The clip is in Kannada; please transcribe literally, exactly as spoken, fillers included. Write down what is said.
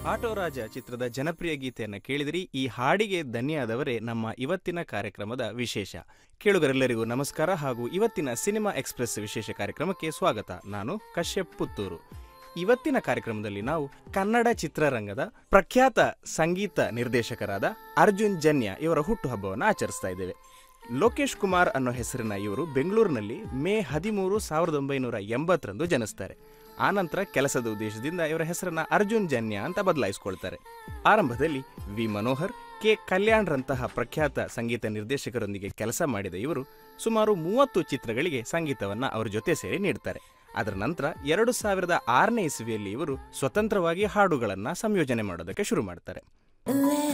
ಆಟೋ ರಾಜ ಚಿತ್ರದ ಜನಪ್ರಿಯ ಗೀತೆಯನ್ನು ಕೇಳಿದಿರಿ. ಈ ಹಾಡಿಗೆ ಧನ್ಯವಾದವರೇ ನಮ್ಮ ಇವತ್ತಿನ ಕಾರ್ಯಕ್ರಮದ ವಿಶೇಷ. ಕೇಳುಗರೆಲ್ಲರಿಗೂ ನಮಸ್ಕಾರ ಹಾಗೂ ಇವತ್ತಿನ ಸಿನಿಮಾ ಎಕ್ಸ್ಪ್ರೆಸ್ ವಿಶೇಷ ಕಾರ್ಯಕ್ರಮಕ್ಕೆ ಸ್ವಾಗತ. ನಾನು ಕಶ್ಯಪ್ ಪುತ್ತೂರು. ಇವತ್ತಿನ ಕಾರ್ಯಕ್ರಮದಲ್ಲಿ ನಾವು ಕನ್ನಡ ಚಿತ್ರರಂಗದ ಪ್ರಖ್ಯಾತ ಸಂಗೀತ ನಿರ್ದೇಶಕರಾದ ಅರ್ಜುನ್ ಜನ್ಯ ಇವರ ಹುಟ್ಟುಹಬ್ಬವನ್ನು ಆಚರಿಸ್ತಾ ಇದ್ದೇವೆ. ಲೋಕೇಶ್ ಕುಮಾರ್ ಅನ್ನೋ ಹೆಸರಿನ ಇವರು ಬೆಂಗಳೂರಿನಲ್ಲಿ ಮೇ ಹದಿಮೂರು ಸಾವಿರದ ಒಂಬೈನೂರ ಎಂಬತ್ತರಂದು ಜನಿಸ್ತಾರೆ. ಆನಂತರ ಕೆಲಸದ ಉದ್ದೇಶದಿಂದ ಇವರ ಹೆಸರನ್ನ ಅರ್ಜುನ್ ಜನ್ಯ ಅಂತ ಬದಲಾಯಿಸಿಕೊಳ್ತಾರೆ. ಆರಂಭದಲ್ಲಿ ವಿ ಮನೋಹರ್, ಕೆ ಕಲ್ಯಾಣ್ರಂತಹ ಪ್ರಖ್ಯಾತ ಸಂಗೀತ ನಿರ್ದೇಶಕರೊಂದಿಗೆ ಕೆಲಸ ಮಾಡಿದ ಇವರು ಸುಮಾರು ಮೂವತ್ತು ಚಿತ್ರಗಳಿಗೆ ಸಂಗೀತವನ್ನ ಅವರ ಜೊತೆ ಸೇರಿ ನೀಡ್ತಾರೆ. ಅದರ ನಂತರ ಎರಡು ಸಾವಿರದ ಆರನೇ ಇಸವಿಯಲ್ಲಿ ಇವರು ಸ್ವತಂತ್ರವಾಗಿ ಹಾಡುಗಳನ್ನು ಸಂಯೋಜನೆ ಮಾಡೋದಕ್ಕೆ ಶುರು ಮಾಡ್ತಾರೆ.